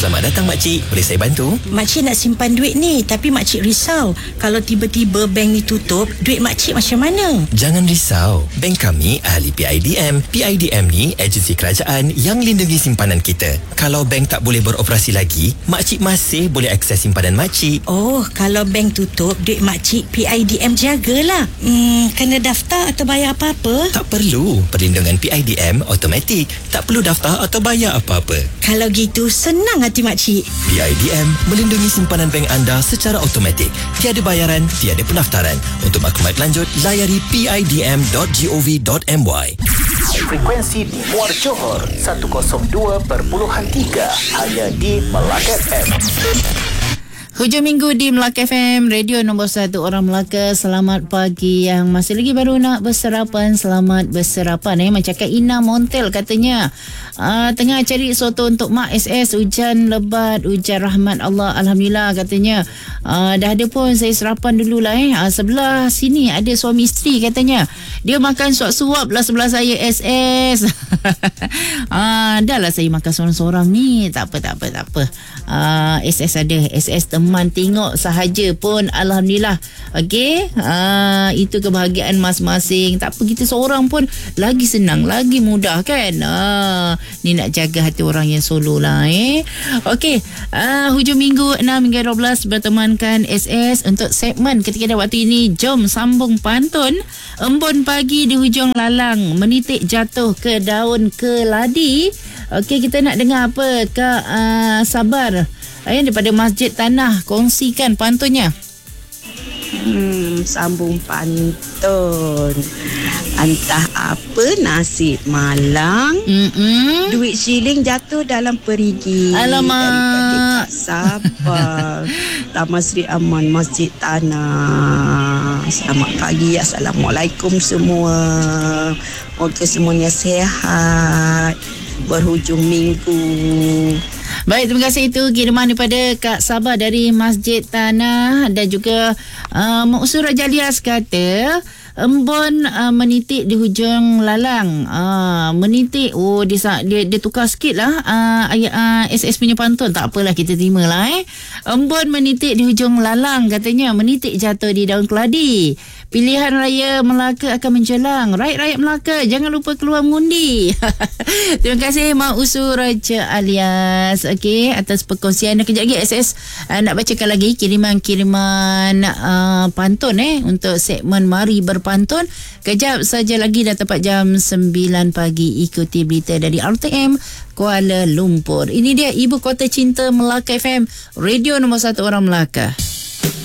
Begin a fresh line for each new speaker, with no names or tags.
Selamat datang makcik, boleh saya bantu?
Makcik nak simpan duit ni, tapi makcik risau. Kalau tiba-tiba bank ni tutup, duit makcik macam mana?
Jangan risau, bank kami ahli PIDM. PIDM ni agensi kerajaan yang lindungi simpanan kita. Kalau bank tak boleh beroperasi lagi, makcik masih boleh akses simpanan makcik.
Oh, kalau bank tutup, duit makcik PIDM jagalah. Kena daftar atau bayar apa-apa?
Tak perlu, perlindungan PIDM automatik. Tak perlu daftar atau bayar apa-apa.
Kalau gitu, senang hati makcik.
PIDM melindungi simpanan bank anda secara automatik. Tiada bayaran, tiada pendaftaran. Untuk maklumat lanjut, layari pidm.gov.my.
Frekuensi di Muar Johor 102.3 hanya di Melaka FM.
Hujung minggu di Melaka FM, radio nombor 1 orang Melaka. Selamat pagi yang masih lagi baru nak bersarapan. Selamat bersarapan. Macam Kak Ina Montel katanya, tengah cari soto untuk Mak SS. Hujan lebat, hujan rahmat Allah, Alhamdulillah katanya. Dah ada pun, saya sarapan dululah. Sebelah sini ada suami isteri katanya. Dia makan suap-suap lah sebelah saya SS. Dah lah saya makan seorang-seorang ni. Tak apa. SS ada, SS teman tengok sahaja pun Alhamdulillah. Okey, itu kebahagiaan masing-masing. Tak apa, kita seorang pun lagi senang, lagi mudah kan. Ni nak jaga hati orang yang solo lah. Okey, hujung minggu 6 hingga 12 bertemankan SS untuk segmen ketika dah waktu ini. Jom sambung pantun. Embun pagi di hujung lalang, menitik jatuh ke daun keladi. Okey, kita nak dengar apa Kak Sabar daripada Masjid Tanah, kongsikan pantunnya.
Sambung pantun. Entah apa nasib malang, duit shilling jatuh dalam perigi.
Alamak.
Daripada Kak Sabar, Taman Sri Aman, Masjid Tanah. Selamat pagi, Assalamualaikum semua. Moga semuanya sihat berhujung minggu.
Baik, terima kasih. Itu kiriman daripada Kak Sabah dari Masjid Tanah. Dan juga Mak Usur Raja Alias kata, embun menitik di hujung lalang. Menitik, dia tukar sikit lah ayat SS punya pantun. Tak apalah, kita terima lah. Embun menitik di hujung lalang katanya, menitik jatuh di daun keladi. Pilihan raya Melaka akan menjelang. Rakyat Melaka, jangan lupa keluar mengundi. Terima kasih Mak Usur Raja Alias, okey, atas perkongsian. Kejap lagi SS nak bacakan lagi kiriman-kiriman pantun untuk segmen Mari Berpantun. Kejap saja lagi dah tepat jam 9 pagi. Ikuti berita dari RTM Kuala Lumpur. Ini dia Ibu Kota Cinta Melaka FM, radio nombor 1 orang Melaka.